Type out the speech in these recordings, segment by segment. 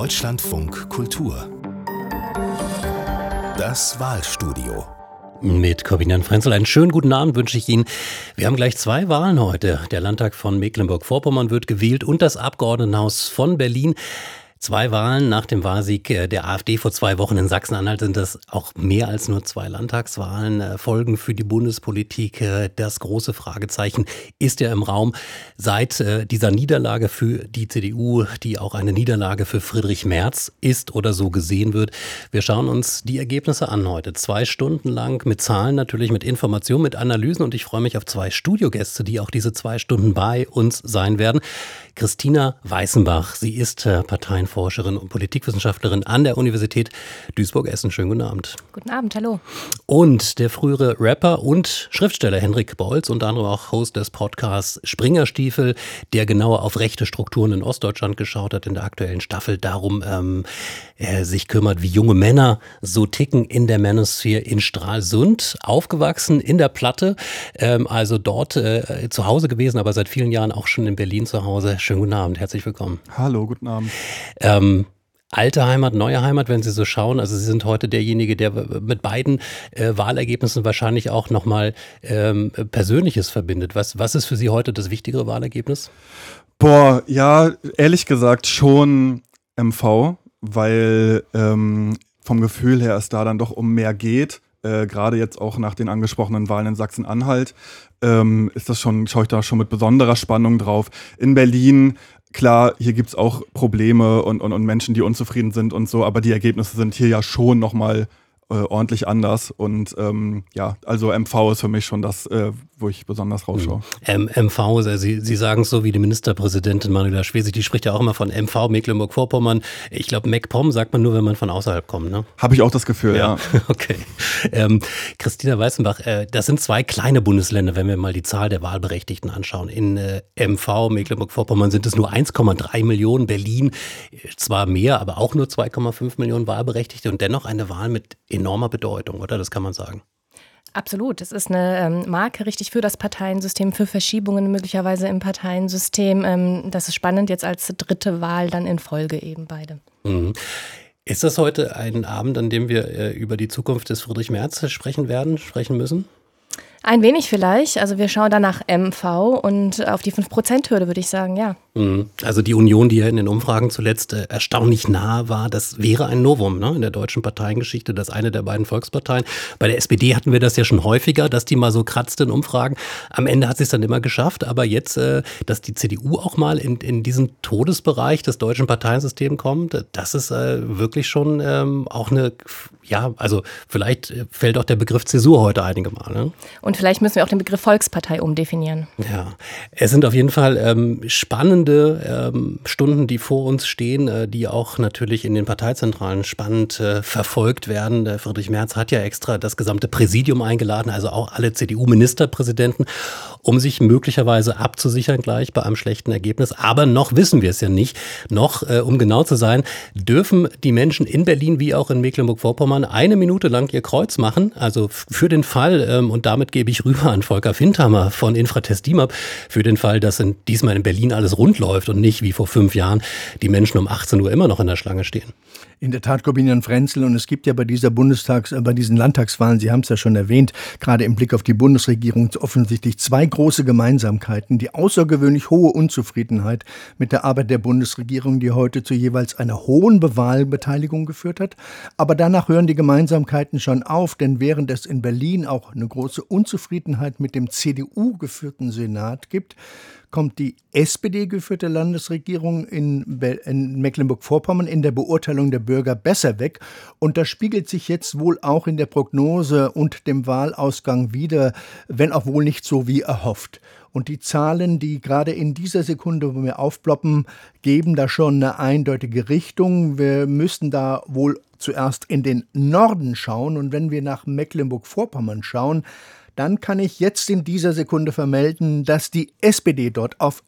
Deutschlandfunk Kultur. Das Wahlstudio. Mit Corbinian Frenzel einen schönen guten Abend wünsche ich Ihnen. Wir haben gleich 2 Wahlen heute. Der Landtag von Mecklenburg-Vorpommern wird gewählt und das Abgeordnetenhaus von Berlin. 2 Wahlen nach dem Wahlsieg der AfD vor 2 Wochen in Sachsen-Anhalt sind das auch mehr als nur 2 Landtagswahlen. Folgen für die Bundespolitik. Das große Fragezeichen ist ja im Raum seit dieser Niederlage für die CDU, die auch eine Niederlage für Friedrich Merz ist oder so gesehen wird. Wir schauen uns die Ergebnisse an heute. 2 Stunden lang mit Zahlen natürlich, mit Informationen, mit Analysen und ich freue mich auf 2 Studiogäste, die auch diese 2 Stunden bei uns sein werden. Christina Weißenbach, sie ist Parteienforscherin und Politikwissenschaftlerin an der Universität Duisburg-Essen. Schönen guten Abend. Guten Abend, hallo. Und der frühere Rapper und Schriftsteller Henrik Bolz, unter anderem auch Host des Podcasts Springerstiefel, der genauer auf rechte Strukturen in Ostdeutschland geschaut hat in der aktuellen Staffel, darum sich kümmert, wie junge Männer so ticken in der Manosphere in Stralsund, aufgewachsen in der Platte, also dort zu Hause gewesen, aber seit vielen Jahren auch schon in Berlin zu Hause. Schönen guten Abend, herzlich willkommen. Hallo, guten Abend. Alte Heimat, neue Heimat, wenn Sie so schauen. Also Sie sind heute derjenige, der mit beiden Wahlergebnissen wahrscheinlich auch nochmal Persönliches verbindet. Was ist für Sie heute das wichtigere Wahlergebnis? Boah, ja, ehrlich gesagt schon MV, weil vom Gefühl her es da dann doch um mehr geht. Gerade jetzt auch nach den angesprochenen Wahlen in Sachsen-Anhalt schaue ich da schon mit besonderer Spannung drauf. In Berlin, klar, hier gibt es auch Probleme und Menschen, die unzufrieden sind und so, aber die Ergebnisse sind hier ja schon nochmal ordentlich anders und also MV ist für mich schon das, wo ich besonders rausschaue. MV, Sie sagen es so wie die Ministerpräsidentin Manuela Schwesig, die spricht ja auch immer von MV, Mecklenburg-Vorpommern. Ich glaube, MacPom sagt man nur, wenn man von außerhalb kommt, ne? Habe ich auch das Gefühl, ja. Okay. Christina Weißenbach, das sind 2 kleine Bundesländer, wenn wir mal die Zahl der Wahlberechtigten anschauen. In MV, Mecklenburg-Vorpommern, sind es nur 1,3 Millionen, Berlin zwar mehr, aber auch nur 2,5 Millionen Wahlberechtigte und dennoch eine Wahl mit enormer Bedeutung, oder? Das kann man sagen. Absolut. Es ist eine Marke richtig für das Parteiensystem, für Verschiebungen möglicherweise im Parteiensystem. Das ist spannend, jetzt als 3. Wahl dann in Folge eben beide. Mhm. Ist das heute ein Abend, an dem wir über die Zukunft des Friedrich Merz sprechen müssen? Ein wenig vielleicht. Also wir schauen dann nach MV und auf die 5%-Hürde, würde ich sagen, ja. Also die Union, die ja in den Umfragen zuletzt erstaunlich nah war, das wäre ein Novum, ne, in der deutschen Parteiengeschichte, das eine der beiden Volksparteien. Bei der SPD hatten wir das ja schon häufiger, dass die mal so kratzt in Umfragen. Am Ende hat sie es dann immer geschafft, aber jetzt, dass die CDU auch mal in diesen Todesbereich des deutschen Parteiensystems kommt, das ist wirklich schon auch eine, ja, also vielleicht fällt auch der Begriff Zäsur heute einige Mal, ne? Und vielleicht müssen wir auch den Begriff Volkspartei umdefinieren. Ja, es sind auf jeden Fall spannende Stunden, die vor uns stehen, die auch natürlich in den Parteizentralen spannend verfolgt werden. Der Friedrich Merz hat ja extra das gesamte Präsidium eingeladen, also auch alle CDU-Ministerpräsidenten, um sich möglicherweise abzusichern gleich bei einem schlechten Ergebnis. Aber noch wissen wir es ja nicht. Noch, um genau zu sein, dürfen die Menschen in Berlin wie auch in Mecklenburg-Vorpommern 1 Minute lang ihr Kreuz machen. Also für den Fall, und damit gebe ich rüber an Volker Findhammer von Infratest DIMAP, für den Fall, dass diesmal in Berlin alles rund läuft und nicht wie vor 5 Jahren die Menschen um 18 Uhr immer noch in der Schlange stehen. In der Tat, Corbinian Frenzel, und es gibt ja bei diesen Landtagswahlen, Sie haben es ja schon erwähnt, gerade im Blick auf die Bundesregierung offensichtlich 2 große Gemeinsamkeiten. Die außergewöhnlich hohe Unzufriedenheit mit der Arbeit der Bundesregierung, die heute zu jeweils einer hohen Wahlbeteiligung geführt hat. Aber danach hören die Gemeinsamkeiten schon auf, denn während es in Berlin auch eine große Unzufriedenheit mit dem CDU-geführten Senat gibt, kommt die SPD-geführte Landesregierung in Mecklenburg-Vorpommern in der Beurteilung der Bürger besser weg. Und das spiegelt sich jetzt wohl auch in der Prognose und dem Wahlausgang wider, wenn auch wohl nicht so wie erhofft. Und die Zahlen, die gerade in dieser Sekunde, wo wir aufploppen, geben da schon eine eindeutige Richtung. Wir müssten da wohl zuerst in den Norden schauen. Und wenn wir nach Mecklenburg-Vorpommern schauen, dann kann ich jetzt in dieser Sekunde vermelden, dass die SPD dort auf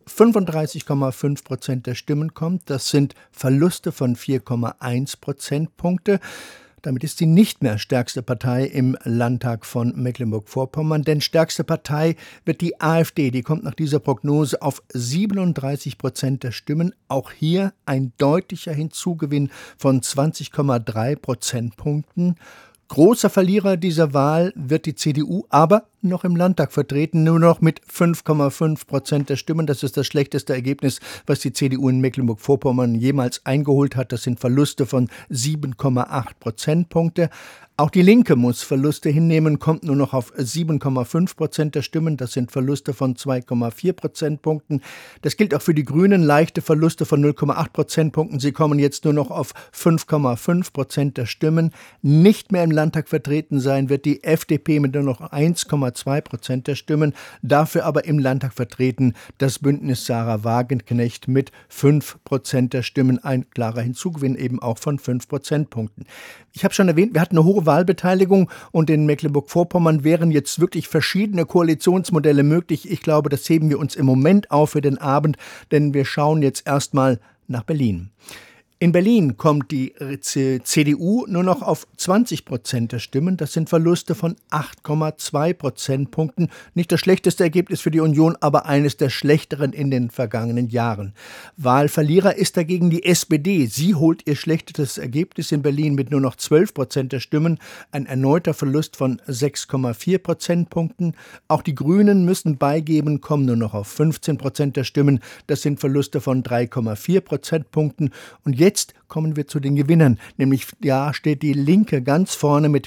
35,5% der Stimmen kommt. Das sind Verluste von 4,1 Prozentpunkte. Damit ist sie nicht mehr stärkste Partei im Landtag von Mecklenburg-Vorpommern, denn stärkste Partei wird die AfD. Die kommt nach dieser Prognose auf 37% der Stimmen. Auch hier ein deutlicher Hinzugewinn von 20,3 Prozentpunkten. Großer Verlierer dieser Wahl wird die CDU, aber noch im Landtag vertreten, nur noch mit 5,5% der Stimmen. Das ist das schlechteste Ergebnis, was die CDU in Mecklenburg-Vorpommern jemals eingeholt hat. Das sind Verluste von 7,8 Prozentpunkte. Auch die Linke muss Verluste hinnehmen, kommt nur noch auf 7,5% der Stimmen. Das sind Verluste von 2,4 Prozentpunkten. Das gilt auch für die Grünen, leichte Verluste von 0,8 Prozentpunkten. Sie kommen jetzt nur noch auf 5,5% der Stimmen. Nicht mehr im Landtag vertreten sein wird die FDP mit nur noch 1,2% der Stimmen. Dafür aber im Landtag vertreten das Bündnis Sarah Wagenknecht mit 5% der Stimmen. Ein klarer Hinzugewinn eben auch von 5 Prozentpunkten. Ich habe schon erwähnt, wir hatten eine hohe Wahlbeteiligung und in Mecklenburg-Vorpommern wären jetzt wirklich verschiedene Koalitionsmodelle möglich. Ich glaube, das heben wir uns im Moment auf für den Abend, denn wir schauen jetzt erstmal nach Berlin. In Berlin kommt die CDU nur noch auf 20% der Stimmen. Das sind Verluste von 8,2 Prozentpunkten. Nicht das schlechteste Ergebnis für die Union, aber eines der schlechteren in den vergangenen Jahren. Wahlverlierer ist dagegen die SPD. Sie holt ihr schlechtestes Ergebnis in Berlin mit nur noch 12% der Stimmen. Ein erneuter Verlust von 6,4 Prozentpunkten. Auch die Grünen müssen beigeben, kommen nur noch auf 15% der Stimmen. Das sind Verluste von 3,4 Prozentpunkten. Und jetzt kommen wir zu den Gewinnern, nämlich da steht die Linke ganz vorne mit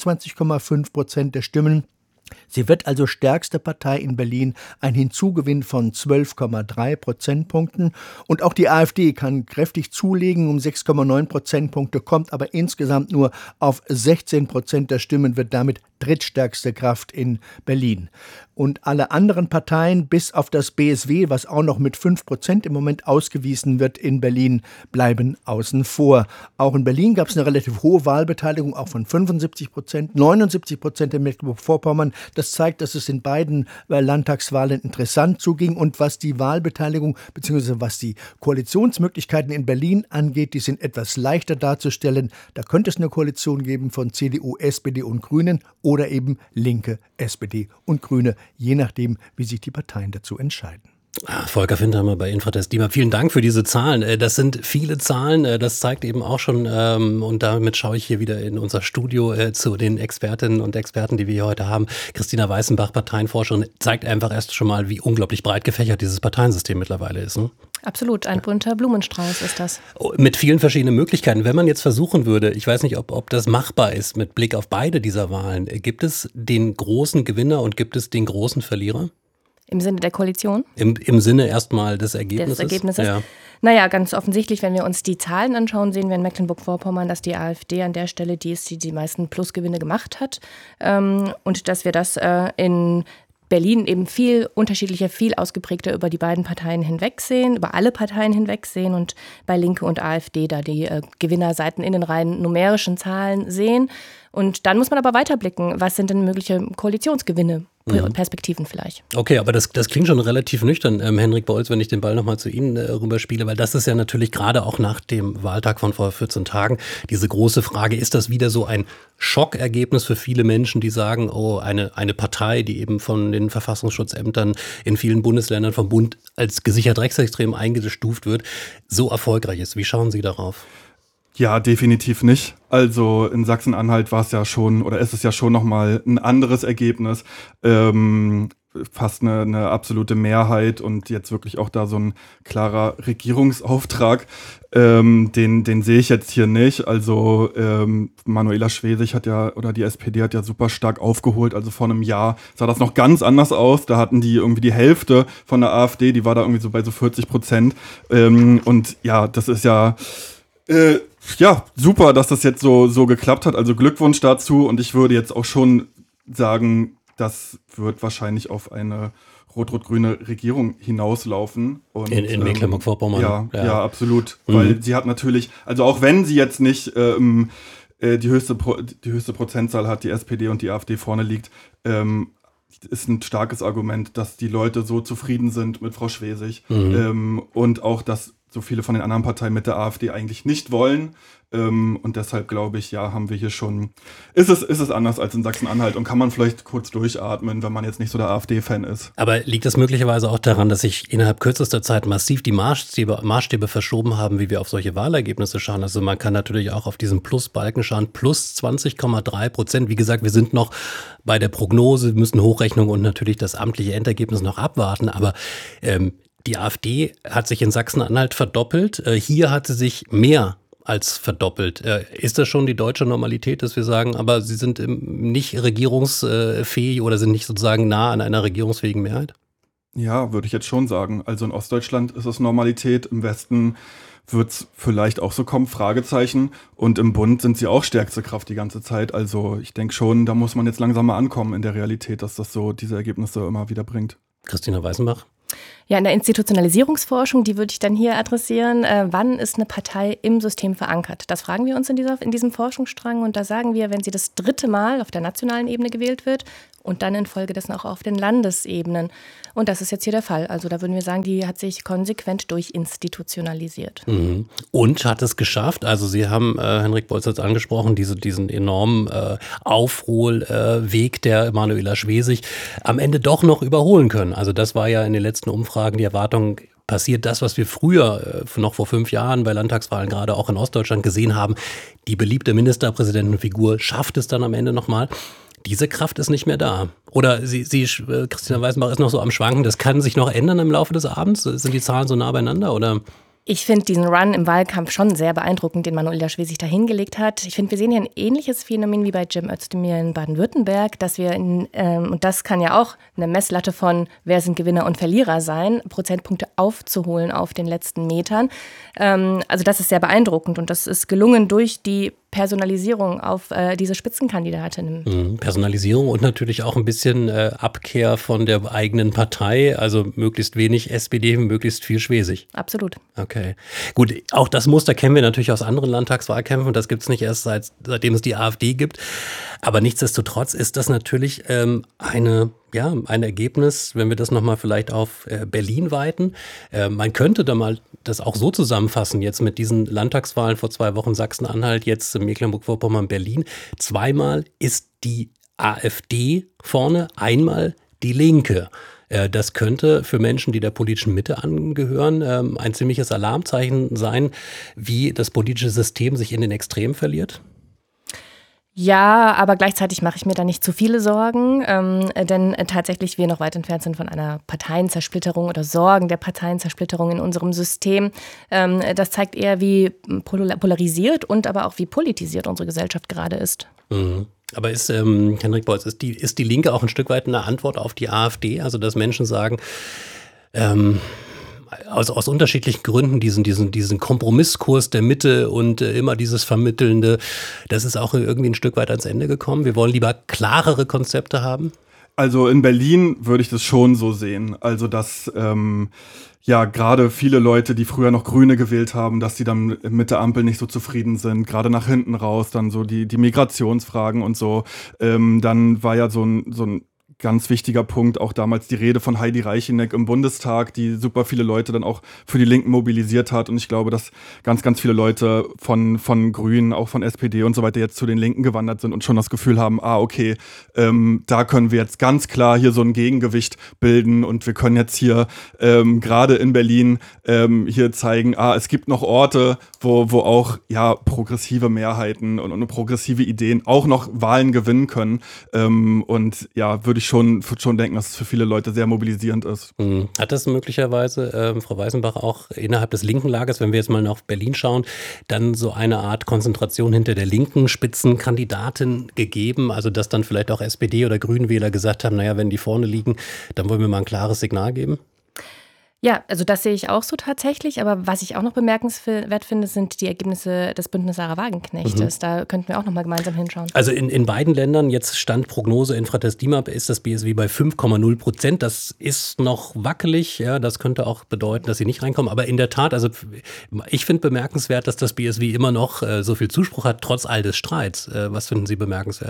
24,5% der Stimmen. Sie wird also stärkste Partei in Berlin, ein Hinzugewinn von 12,3 Prozentpunkten. Und auch die AfD kann kräftig zulegen um 6,9 Prozentpunkte, kommt aber insgesamt nur auf 16% der Stimmen, wird damit drittstärkste Kraft in Berlin. Und alle anderen Parteien, bis auf das BSW, was auch noch mit 5% im Moment ausgewiesen wird in Berlin, bleiben außen vor. Auch in Berlin gab es eine relativ hohe Wahlbeteiligung, auch von 75%, 79% in Mecklenburg-Vorpommern. Das zeigt, dass es in beiden Landtagswahlen interessant zuging. Und was die Wahlbeteiligung bzw. was die Koalitionsmöglichkeiten in Berlin angeht, die sind etwas leichter darzustellen. Da könnte es eine Koalition geben von CDU, SPD und Grünen oder eben Linke, SPD und Grüne, je nachdem, wie sich die Parteien dazu entscheiden. Volker Fintermer bei Infratest DIMAP, vielen Dank für diese Zahlen. Das sind viele Zahlen, das zeigt eben auch schon, und damit schaue ich hier wieder in unser Studio zu den Expertinnen und Experten, die wir hier heute haben. Christina Weißenbach, Parteienforscherin, zeigt einfach erst schon mal, wie unglaublich breit gefächert dieses Parteiensystem mittlerweile ist. Ne? Absolut, ein bunter Blumenstrauß ist das. Mit vielen verschiedenen Möglichkeiten. Wenn man jetzt versuchen würde, ich weiß nicht, ob das machbar ist mit Blick auf beide dieser Wahlen, gibt es den großen Gewinner und gibt es den großen Verlierer? Im Sinne der Koalition? Im Sinne erstmal des Ergebnisses? Des Ergebnisses. Ja. Naja, ganz offensichtlich, wenn wir uns die Zahlen anschauen, sehen wir in Mecklenburg-Vorpommern, dass die AfD an der Stelle die ist, die die meisten Plusgewinne gemacht hat. Und dass wir das in Berlin eben viel unterschiedlicher, viel ausgeprägter über die beiden Parteien hinwegsehen, über alle Parteien hinwegsehen und bei Linke und AfD da die Gewinnerseiten in den rein numerischen Zahlen sehen. Und dann muss man aber weiterblicken, was sind denn mögliche Koalitionsgewinne? Perspektiven vielleicht. Okay, aber das klingt schon relativ nüchtern, Henrik Bolz, wenn ich den Ball nochmal zu Ihnen rüberspiele, weil das ist ja natürlich gerade auch nach dem Wahltag von vor 14 Tagen diese große Frage, ist das wieder so ein Schockergebnis für viele Menschen, die sagen, oh, eine Partei, die eben von den Verfassungsschutzämtern in vielen Bundesländern vom Bund als gesichert rechtsextrem eingestuft wird, so erfolgreich ist. Wie schauen Sie darauf? Ja, definitiv nicht. Also in Sachsen-Anhalt war es ja schon, oder ist es ja schon nochmal ein anderes Ergebnis. Fast eine absolute Mehrheit und jetzt wirklich auch da so ein klarer Regierungsauftrag. Den sehe ich jetzt hier nicht. Also Manuela Schwesig hat ja, oder die SPD hat ja super stark aufgeholt. Also vor einem Jahr sah das noch ganz anders aus. Da hatten die irgendwie die Hälfte von der AfD, die war da irgendwie so bei so 40%. Und ja, das ist ja super, dass das jetzt so geklappt hat. Also Glückwunsch dazu. Und ich würde jetzt auch schon sagen, das wird wahrscheinlich auf eine rot-rot-grüne Regierung hinauslaufen. Und, in Mecklenburg-Vorpommern. Ja, absolut. Weil sie hat natürlich, also auch wenn sie jetzt nicht die höchste Prozentzahl hat, die SPD und die AfD vorne liegt, ist ein starkes Argument, dass die Leute so zufrieden sind mit Frau Schwesig. Und auch, dass so viele von den anderen Parteien mit der AfD eigentlich nicht wollen. Und deshalb glaube ich, ja, haben wir hier schon, ist es anders als in Sachsen-Anhalt und kann man vielleicht kurz durchatmen, wenn man jetzt nicht so der AfD-Fan ist. Aber liegt das möglicherweise auch daran, dass sich innerhalb kürzester Zeit massiv die Maßstäbe verschoben haben, wie wir auf solche Wahlergebnisse schauen? Also man kann natürlich auch auf diesen Plusbalken schauen, plus 20,3%. Wie gesagt, wir sind noch bei der Prognose, müssen Hochrechnung und natürlich das amtliche Endergebnis noch abwarten. Aber die AfD hat sich in Sachsen-Anhalt verdoppelt. Hier hat sie sich mehr als verdoppelt. Ist das schon die deutsche Normalität, dass wir sagen, aber sie sind nicht regierungsfähig oder sind nicht sozusagen nah an einer regierungsfähigen Mehrheit? Ja, würde ich jetzt schon sagen. Also in Ostdeutschland ist es Normalität, im Westen wird es vielleicht auch so kommen, Fragezeichen. Und im Bund sind sie auch stärkste Kraft die ganze Zeit. Also ich denke schon, da muss man jetzt langsam mal ankommen in der Realität, dass das so diese Ergebnisse immer wieder bringt. Christina Weißenbach? Ja, in der Institutionalisierungsforschung, die würde ich dann hier adressieren, wann ist eine Partei im System verankert? Das fragen wir uns in diesem Forschungsstrang und da sagen wir, wenn sie das 3. Mal auf der nationalen Ebene gewählt wird und dann infolgedessen auch auf den Landesebenen. Und das ist jetzt hier der Fall. Also da würden wir sagen, die hat sich konsequent durchinstitutionalisiert. Mhm. Und hat es geschafft, also Sie haben, Henrik Bolzert angesprochen, diesen enormen Aufholweg der Manuela Schwesig am Ende doch noch überholen können. Also das war ja in den letzten Umfragen die Erwartung, passiert das, was wir früher, noch vor 5 Jahren bei Landtagswahlen gerade auch in Ostdeutschland gesehen haben. Die beliebte Ministerpräsidentenfigur schafft es dann am Ende nochmal. Diese Kraft ist nicht mehr da. Oder Christina Weißenbach ist noch so am Schwanken, das kann sich noch ändern im Laufe des Abends? Sind die Zahlen so nah beieinander, oder? Ich finde diesen Run im Wahlkampf schon sehr beeindruckend, den Manuela Schwesig da hingelegt hat. Ich finde, wir sehen hier ein ähnliches Phänomen wie bei Cem Özdemir in Baden-Württemberg, dass wir, und das kann ja auch eine Messlatte von, wer sind Gewinner und Verlierer sein, Prozentpunkte aufzuholen auf den letzten Metern. Also das ist sehr beeindruckend und das ist gelungen durch die Personalisierung auf diese Spitzenkandidatin. Personalisierung und natürlich auch ein bisschen Abkehr von der eigenen Partei, also möglichst wenig SPD, möglichst viel Schwesig. Absolut. Okay, gut, auch das Muster kennen wir natürlich aus anderen Landtagswahlkämpfen, das gibt es nicht erst seitdem es die AfD gibt, aber nichtsdestotrotz ist das natürlich ein Ergebnis, wenn wir das nochmal vielleicht auf Berlin weiten. Man könnte da mal das auch so zusammenfassen, jetzt mit diesen Landtagswahlen vor 2 Wochen Sachsen-Anhalt, jetzt Mecklenburg-Vorpommern, Berlin. 2-mal ist die AfD vorne, 1-mal die Linke. Das könnte für Menschen, die der politischen Mitte angehören, ein ziemliches Alarmzeichen sein, wie das politische System sich in den Extremen verliert. Ja, aber gleichzeitig mache ich mir da nicht zu viele Sorgen, denn tatsächlich wir noch weit entfernt sind von einer Parteienzersplitterung oder Sorgen der Parteienzersplitterung in unserem System. Das zeigt eher, wie polarisiert und aber auch wie politisiert unsere Gesellschaft gerade ist. Mhm. Aber ist, Henrik Bolz, ist die Linke auch ein Stück weit eine Antwort auf die AfD? Also dass Menschen sagen, aus unterschiedlichen Gründen diesen Kompromisskurs der Mitte und immer dieses Vermittelnde, das ist auch irgendwie ein Stück weit ans Ende gekommen. Wir wollen lieber klarere Konzepte haben? Also in Berlin würde ich das schon so sehen. Also dass gerade viele Leute, die früher noch Grüne gewählt haben, dass die dann mit der Ampel nicht so zufrieden sind, gerade nach hinten raus, dann so die Migrationsfragen und so. Dann war ja so ein ganz wichtiger Punkt, auch damals die Rede von Heidi Reicheneck im Bundestag, die super viele Leute dann auch für die Linken mobilisiert hat. Und ich glaube, dass ganz, ganz viele Leute von Grünen, auch von SPD und so weiter jetzt zu den Linken gewandert sind und schon das Gefühl haben, okay, da können wir jetzt ganz klar hier so ein Gegengewicht bilden und wir können jetzt hier gerade in Berlin hier zeigen, es gibt noch Orte, wo auch progressive Mehrheiten und progressive Ideen auch noch Wahlen gewinnen können. Und würde ich schon denken, dass es für viele Leute sehr mobilisierend ist. Hat das möglicherweise, Frau Weißenbach, auch innerhalb des linken Lagers, wenn wir jetzt mal auf Berlin schauen, dann so eine Art Konzentration hinter der linken Spitzenkandidatin gegeben? Also dass dann vielleicht auch SPD- oder Grünwähler gesagt haben, naja, wenn die vorne liegen, dann wollen wir mal ein klares Signal geben? Ja, also das sehe ich auch so tatsächlich. Aber was ich auch noch bemerkenswert finde, sind die Ergebnisse des Bündnisses Sarah Wagenknechtes. Da könnten wir auch noch mal gemeinsam hinschauen. Also in beiden Ländern, jetzt stand Prognose Infratest DIMAP, ist das BSW bei 5,0%. Das ist noch wackelig. Ja, das könnte auch bedeuten, dass sie nicht reinkommen. Aber in der Tat, also ich finde bemerkenswert, dass das BSW immer noch so viel Zuspruch hat, trotz all des Streits. Was finden Sie bemerkenswert?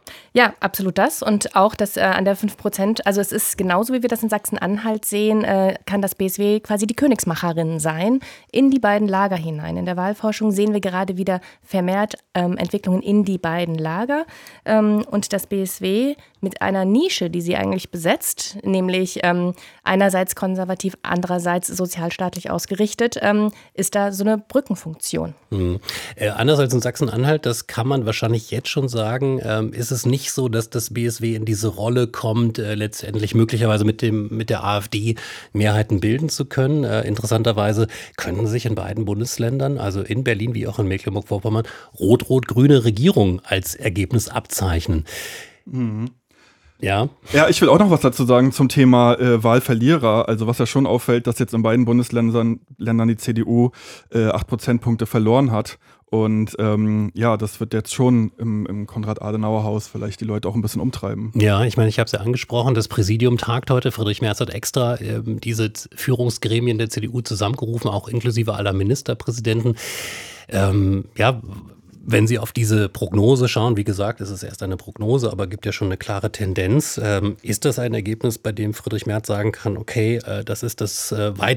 Ja, absolut das. Und auch das an der 5%, also es ist genauso, wie wir das in Sachsen-Anhalt sehen, kann das BSW quasi die Königsmacherin sein, in die beiden Lager hinein. In der Wahlforschung sehen wir gerade wieder vermehrt Entwicklungen in die beiden Lager. Und das BSW mit einer Nische, die sie eigentlich besetzt, nämlich einerseits konservativ, andererseits sozialstaatlich ausgerichtet, ist da so eine Brückenfunktion. Anders als in Sachsen-Anhalt, das kann man wahrscheinlich jetzt schon sagen, ist es nicht so, dass das BSW in diese Rolle kommt, letztendlich möglicherweise mit der AfD Mehrheiten bilden zu können. Interessanterweise können sich in beiden Bundesländern, also in Berlin wie auch in Mecklenburg-Vorpommern, rot-rot-grüne Regierungen als Ergebnis abzeichnen. Ja, ich will auch noch was dazu sagen zum Thema Wahlverlierer. Also was ja schon auffällt, dass jetzt in beiden Bundesländern die CDU 8 Prozentpunkte verloren hat. Und das wird jetzt schon im Konrad-Adenauer-Haus vielleicht die Leute auch ein bisschen umtreiben. Ja, ich meine, ich habe es ja angesprochen, das Präsidium tagt heute. Friedrich Merz hat extra diese Führungsgremien der CDU zusammengerufen, auch inklusive aller Ministerpräsidenten. Wenn Sie auf diese Prognose schauen, wie gesagt, es ist erst eine Prognose, aber gibt ja schon eine klare Tendenz. Ist das ein Ergebnis, bei dem Friedrich Merz sagen kann, okay, das ist das weit